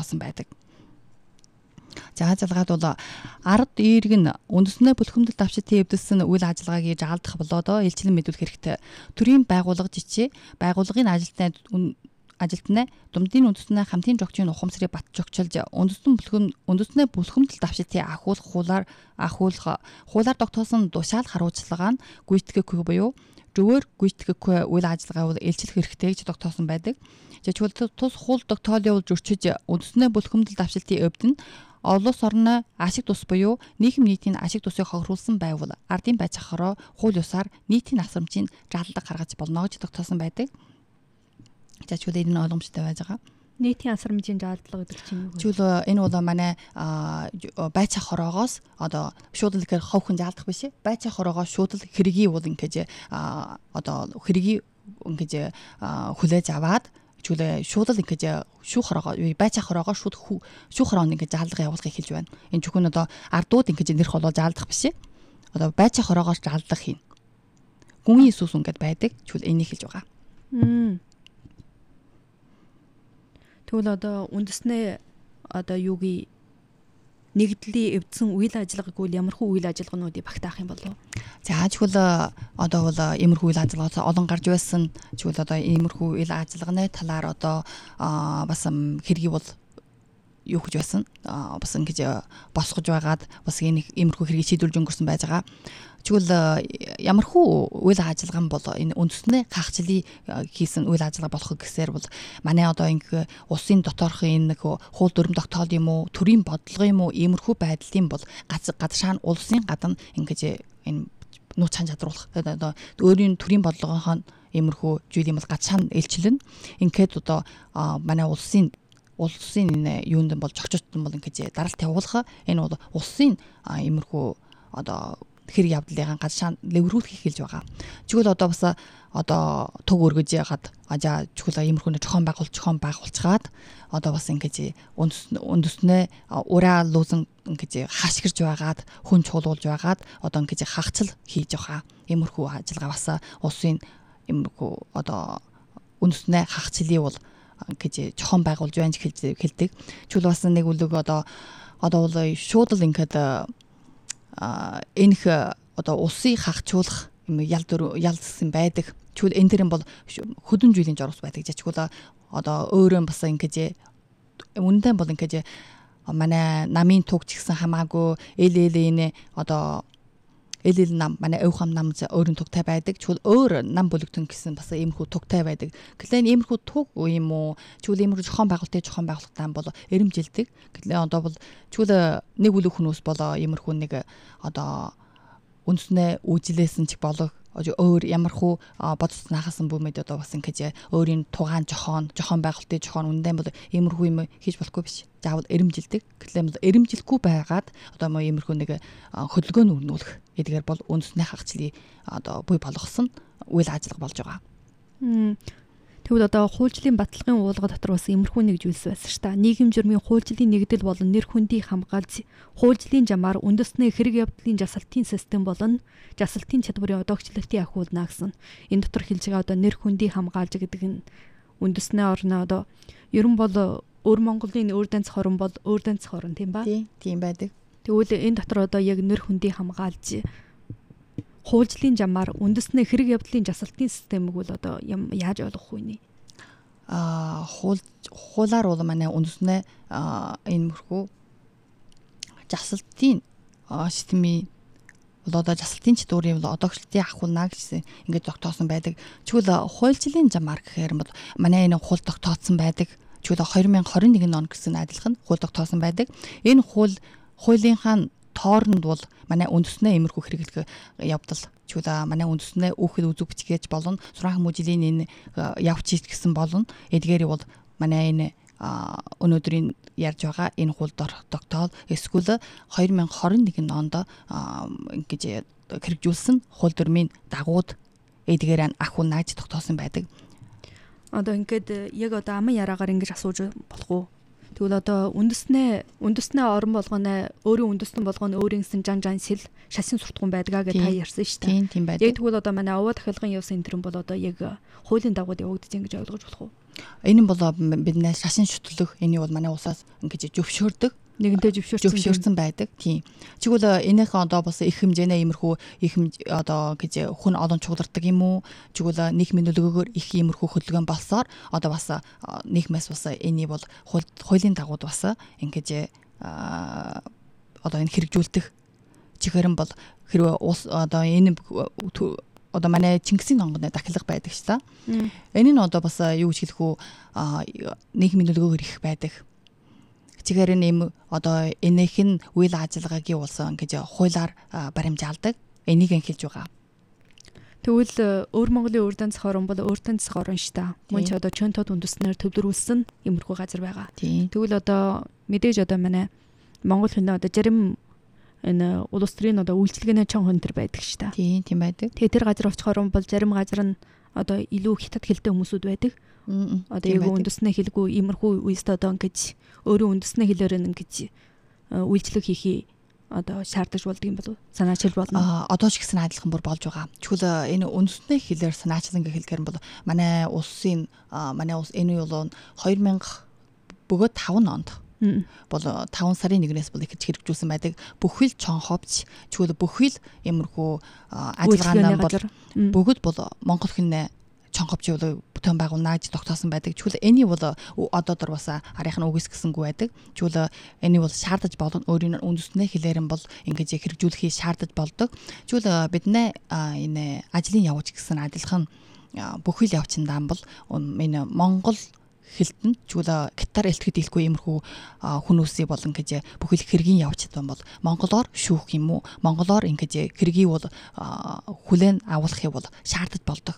тогтоосон байдаг. За ажиллагаад бол ард эерэг нь үндэснээ бүлхэмдэл давчдын эвдэлсэн үйл ажиллагааг заалдах болоод илчлэн мэдүүлэх хэрэгтэй. Төрийн байгууллага жичээ байгууллагын ажилтнаа думдын үндэснээ хамтын жогчийн ухамсарыг бат жогчилж үндэснээ бүлхэмдэл давчдын хуулаар тогтоосон тушаал харуулчилгаа нь гүйцэтгэхгүй буюу зөвөр гүйцэтгэхгүй үйл ажиллагаа илчлэх хэрэгтэй гэж тогтоосон байдаг. Жишээлбэл тус хууль тогтоолын бол зөрчиж үндэснээ бүлхэмдэл давчдын эвдэн олон улс орны ашиг тус буюу нийгэм нийтийн ашиг тусыг хохируулсан байвал ардын байж ахараа хууль ёсоор нийтийн асрамжийн жаллаг гаргаж болно гэж тогтоосон байдаг. За чүлээ энэ ойлгомжтой байж байгаа. Нийтийн асрамжийн жалдлага гэдэг чинь юу вэ? Чүлээ энэ бол манай байж ахароогоос одоо шуудан гэхээр ховхон жалдах биш ээ. Байж ахароогоос шуудал хэргийг бол ингэж хэргийг ингэж хүлээж аваад чүлээ шуудал ингэж шүүх хороогоо байж ахароогоо шүүх хороонд ингэж жалдгаа явуулахыг хэлж байна. Энэ зөвхөн одоо ардууд ингэж нэрх болоо жалдах биш ээ. Одоо байж ахароогоос жалдах хийн. Гүн Иесус ингээд байдаг. Чүл энийг хэлж байгаа. Тэгвэл одоо үндэснээ одоо юугийн нэгдлийн эвдсэн үйл ажиллагааг үл ямархуу үйл ажиллагаануудыг багтаах юм болов? За чүл одоо бол иймэрхүү үйл ажиллагаа олон гарч байсан. Чүл одоо иймэрхүү үйл ажиллагааны талаар одоо бас хэргийг бол юу гэж байсан. Бас ингэж босгож байгаад бас энэ иймэрхүү хэргийг шийдвэрлэж өнгөрсөн байж байгаа. Чүл ямархуу үйл ажиллагаа бол энэ үндэснээ хаагчлыг хийсэн үйл ажиллагаа болох гэсээр бол манай одоо ингэ улсын доторхын нэг хууль дүрм тогтоол юм уу, төрийн бодлого юм уу, иймэрхүү байдлын бол гадшаа улсын гадна ингэж энэ нууц чан чадруулах одоо өөрийн төрийн бодлогохон иймэрхүү зүйл юм бол гадшаа илчлэн ингээд одоо манай улсын энэ юунд бол зохицолтон бол ингэж даралт явуулах энэ бол улсын иймэрхүү одоо хэрэг явдлын гадшаа лэврүүлэхийг хэлж байгаа. Чүгэл одоо бас одоо төг өргөж ягаад чүгэл иймэрхүү зохион байгуулцгаад одоо бас ингэж үндэснээ ураа лүүзэн ингэж хашгирж байгаад хүн чуулуулж байгаад одоо ингэж хагцал хийж байгаа. Иймэрхүү ажиллагаа бас улсын иймэрхүү одоо үндэснээ хагцлыг бол гэж зохион байгуулж байна гэж хэлдэг. Чүл бас нэг үлэг одоо бол шууд л ингээд энх одоо улсыг хагчуулах ялсан байдаг. Чүл энэ төрн бол хөдөн жилийн журус байдаг. Жичгүүл одоо өөрөө бас ингэж үнэндээ бол ингэж манай намын туг ч гэсэн хамаагүй энэ одоо нам манай өв хам нам өөрийн тугтай байдаг. Чүл өөр нам бүлэгтэн гэсэн бас иймэрхүү тугтай байдаг. Гэтэл иймэрхүү туг юм уу? Чүл иймэрхүү зохион байгуулалтаа бол эрэмжилдэг. Гэтэл одоо бол чүл нэг үлэг хүмүүс болоо иймэрхүү нэг одоо үндэснээ үүжлээсэн ч болоо өөр ямархуу бодсон хагасан бүмэд одоо бас ингэж өөрийн тугаан жохоон байгуулалтын үндэн бол иймэрхүү юм хийж болохгүй биш. Заавал эрэмжилдэг. Гэтэл бол эрэмжилэхгүй байгаад одоо иймэрхүү нэг хөдөлгөөнд өрнүүлэх эдгээр бол үндэсний хагцлыг одоо буй болгосон үйл ажиллагаа болж байгаа. Тэгвэл одоо хуульчлалын баталгын уулга дотор бас иймэрхүү нэг зүйлс байсан ш та. Нийгэм журмын хуульчлалын нэгдэл болон нэр хүндийг хамгаалж хуульчлалын жамаар үндэсний хэрэг явдлын жасалтын систем болон жасалтын чадварын одоогчлолтын ахиулна гэсэн. Энэ дотор хэлж байгаа одоо нэр хүндийг хамгаалж гэдэг нь үндэсний орно одоо ерөн бол өр Монголын өөр данц хорон бол өөр данц хорон тийм ба? Тийм байдаг. Тэгвэл энэ дотор одоо яг нэр хүндийг хамгаалж хуульчлалын жамаар үндэснээ хэрэг явдлын жасалтын системийг бол одоо яаж ойлгох вэ нэ? Хуулаар бол манай үндэснээ энэ мөрхөө жасалтын системийн бол одоо жасалтын чадварын бол одоогчлолтын ахуулна гэсэн ингээд тогтоосон байдаг. Чүгэл хуульчлалын жамаар гэхээр бол манай энэ хууль тогтоосон байдаг. Чүгэл 2021 он гэсэн адилхан хууль тогтоосон байдаг. Энэ хуулийнхаа тооронд бол манай үндэснээ иймэрхүү хэрэглэх явдал чүлээ манай үндэснээ өөхөл үзүг бичгээж болно. Сураахан мужилийн энэ явж гэсэн болно. Эдгээр бол манай энэ өнөөдрийн ярьж байгаа энэ хууль тогтоол эсвэл 2021 онд ингэж хэрэгжүүлсэн хууль дүрмийн дагууд эдгээр ахуй нааж тогтоосон байдаг. Одоо ингээд яг одоо аман яраагаар ингэж асууж болох уу? Тэгвэл одоо үндэснээ орон болгоно өөрийн үндэстэн болгоно өөрийн гэсэн жан сэл шашин суртахуун байдгаа гэж та ярьсан шүү дээ. Тийм байдаг. Яг тэгвэл одоо манай аваа дахилгын явсан энэ бол одоо яг хуулийн дагуу явагдаж ингэж ойлгож болох уу? Энэ нь бол биднээс шашин шүтлэх энэ бол манай улсаас ингэж зөвшөөрдөг. Нэгэнтээ зөвшөөрсөн байдаг. Тийм. Чигвэл энийхэн одоо бас их хэмжээний иймэрхүү одоо гэж хүн олон чуулардаг юм уу? Чигвэл нийгмийн нөлөөгөөр их иймэрхүү хөдөлгөөн болсоор одоо бас нийгмээс бас энийг бол хуулийн дагууд бас ингэж одоо энэ хэрэгжүүлдэг. Чихэрэн бол хэрвээ ус одоо энэ одоо манай Чингисийн нонгоны дахилга байдаг ш та. Энэ нь одоо бас юу гэж хэлэх үү? Нийгмийн нөлөөгөөр их байдаг. Чигээр нэм одоо энийх нь үйл ажиллагааг явуулсан гэж хуулиар баримжаалдаг. Энийг хэлж байгаа. Тэгвэл өвөр Монголын өвөр данцх орн бол өвөр данцх орн ш та. Мөн ч одоо чөнтод үндэснээр төвлөрүүлсэн иймэрхүү газар байгаа. Тэгвэл одоо мэдээж одоо манай Монгол хүн одоо зарим энэ улс төрийн одоо үйлчлэгээний чон хон төр байдаг ш та. Тийм байдаг. Тэгээ тэр газар очихоор бол зарим газар нь одоо илүү хятад хэлтэй хүмүүсүүд байдаг. Одоо яг үндэснээ хэлгүй иймэрхүү үест одоо ингэж өөрөө үндэснээ хэлээр ингэж үйлчлэг хийхий одоо шаардаж болдог юм болов санаачил болно. Одоо ч гэсэн адилхан бүр болж байгаа. Тэгвэл энэ үндэснээ хэлээр санаачил ингээ хэлэхээр бол манай улс энэ бол 2000 бөгөөд 5 онд бол 5 сарын 1-ээс бол их хэрэгжүүлсэн байдаг. Бүхэл чон ховч чигвэл бүхэл иймэрхүү ажиллагаанаа бол бүгд бол Монгол хүн чон ховч бүтээн байгуулна гэж тогтоосон байдаг. Чигвэл эний бол одоо дор бас арийнх нь үгүйсгэсэнгүй байдаг. Чигвэл эний бол шаардаж болно. Өөрийн үндэснээ хэлээр нь бол ингэж хэрэгжүүлэхийг шаардаж болдог. Чигвэл биднээ энэ ажлын явууч гэсэн адилхан бүхэл явцын даан бол энэ Монгол хэлтэн чигвэл гитар элтгэд хэлэхгүй иймэрхүү хүмүүсийн бол ингэж бүхэл хэргийн явцад бол монголоор шүүх юм уу? Монголоор ингэж хэргийг бол хүлээн авуулахыг бол шаардаж болдог.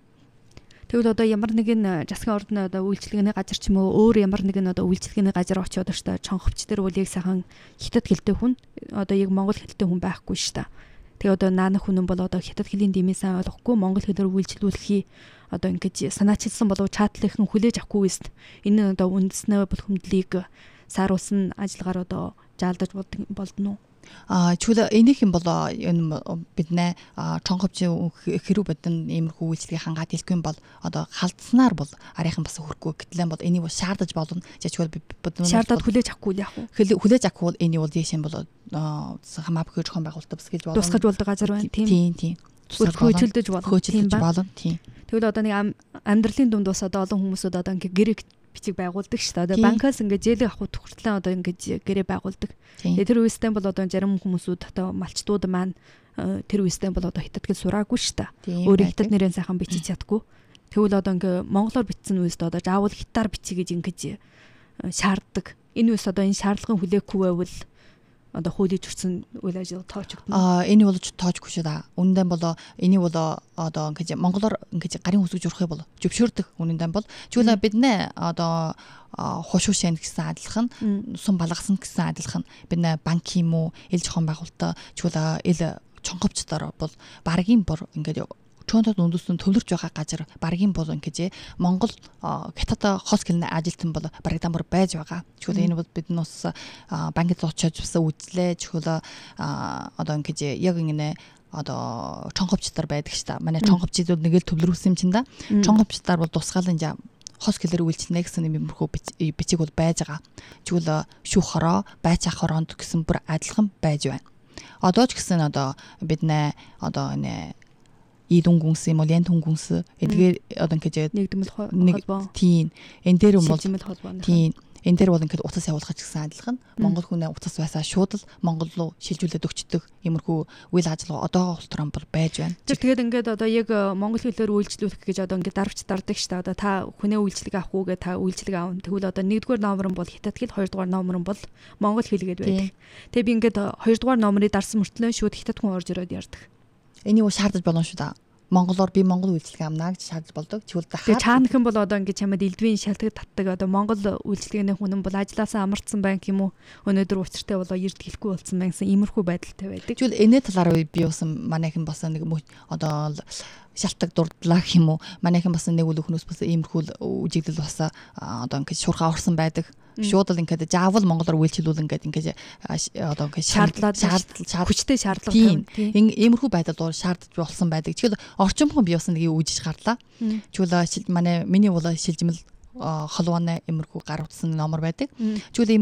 Тэгвэл одоо ямар нэгэн засгийн ордны одоо үйлчлэгээний газар ч юм уу өөр ямар нэгэн одоо үйлчлэгээний газар очиод штэ чонховч дээр бол яг сайхан хятад хэлтэй хүн одоо яг монгол хэлтэй хүн байхгүй штэ. Тэгээ одоо наанах хүн бол одоо хятад хэлний дэмээ сайн ойлгохгүй монгол хэлээр үйлчлүүлэхий одоо ингэж санаачилсан болов чатлынхан хүлээж авахгүй үст. Энэ одоо үндэснээ бүлхэмдлийг сааруулсан ажиллагаар одоо заалдаж болдно уу? Чигвэл энийх юм бол биднээ чонховч хэрүү бодон иймэрхүү үйлчлэгийг хангаад хэлэхгүй юм бол одоо халдснаар бол арийнхан бас хөрөхгүй гэтлэн бол энийг бол шаардаж болно. Чигвэл шаардаад хүлээж авахгүй яах вэ? Хүлээж авахгүй бол энийг бол дээш юм бол хамаа бүхий зохион байгуулалт бас гэж болно. Тусгаж болдог газар байна. Тийм. Хөөцөлдөж болно. Тийм. Тэгвэл одоо нэг амьдралын дунд бас одоо олон хүмүүсүүд одоо ингээ гэрэг бичиг байгуулдаг шүү дээ. Одоо банкаас ингээд зээлэг авах хүртлэн одоо ингээд гэрээ байгуулдаг. Тэгээ тэр үеистэй бол одоо зарим хүмүүсүүд одоо малчдууд маань тэр үеистэй бол одоо хятад гэл сураагүй шүү дээ. Өөрийн хятад нэрэн сайхан бичиж чадгүй. Тэгвэл одоо ингээд монголоор бичсэн үеист одоо заавал хятаар бичиж гэж ингээд шаарддаг. Энэ үеис одоо энэ шаардлагын хүлээхгүй байвал одоо хуулийн зөрчсөн үйл ажиллагаа тоочогдно. Энэ бол тоочгүй шүү дээ. Үнэндээ бол энийг бол одоо ингэж монголоор ингэж гарын үсгэж урахыг бол зөвшөөрдөг. Үнэндээ бол чигвэл биднээ одоо хушуушэн гэсэн адилхан сум балгасан гэсэн адилхан биднээ банк юм уу ил зохион байгуулалт чигвэл ил чонховчдоор бол баргийн бор ингэж чөнтөд үндэстэн төвлөрж байгаа газар баргийн бол ингэж Монгол хятад хос гэлний ажилтан бол бараг дамбар байж байгаа. Чигвэл энэ бол бидний ус банкд очиж үзлээ. Чигвэл одоо ингэж яг ингэ одоо чонховчдоор байдаг ш та. Манай чонховчдууд нэг л төвлөрүүлсэн юм чинь да. Чонховчдаар бол тусгаалan хос гэлээр үйлчлэнэ гэсэн юмрхүү бичиг бол байж байгаа. Чигвэл шүүх хороо, байцаах хороонд гэсэн бүр адилхан байж байна. Одоо ч гэсэн одоо биднээ одоо энэ идүн гүнс юм уу янт гүнс эдгээр одоо ингэж нэгдмэл холбоо тийм энэ дээр бол тийм энэ дээр бол ингэж утас явуулах гэсэн адилхан монгол хүнээ утас байсаа шууд л монгол руу шилжүүлээд өгчдөг иймэрхүү үйл ажиллагаа одоо ултран бол байж байна. Тэгээд ингээд одоо яг монгол хэлээр үйлчлүүлэх гэж одоо ингээд дарвч дардаг шүү дээ. Одоо та хүнээ үйлчлэг авах уугээ та үйлчлэг аав. Тэгвэл одоо 1-р номер нь бол хятад хэл, 2-р номер нь бол монгол хэл гэдэг байдаг. Тэгээд би ингээд 2-р номерыг дарсан мөртлөө шууд хятад хүн орж ирээд ярьдаг. Энийг шаардаж болно шүү дээ. Монголоор би монгол үйлчлэг амнаа гэж шаардж болдог. Чигвэл дахиад чаанах бол одоо ингэ чамд элдвийн шалтгаан татдаг одоо монгол үйлчлэгээний хүн бол ажилласаа амарцсан банк юм уу өнөөдөр учиртай болоо эрд хэлэхгүй болсон байсан иймэрхүү байдалтай байдаг. Чигвэл энэ талаар би бас манайхан бас нэг одоо шалтак дурдлаа гэх юм уу. Манайхан бас нэг үл өхнөөс бас иймэрхүү үжиглэл бас одоо ингээд шуурхаа орсон байдаг. Шууд л ингээд заавал монголоор үйлчлүүл ингээд одоо ингээд шаардлага хүчтэй шаардлага тийм иймэрхүү байдал шаардж болсон байдаг. Тэгэхээр орчимхон би бас нэг үүжиж гарлаа. Чүлээ манай миний уул шилжмэл холвооны иймэрхүү гар утсан номер байдаг. Чүлээ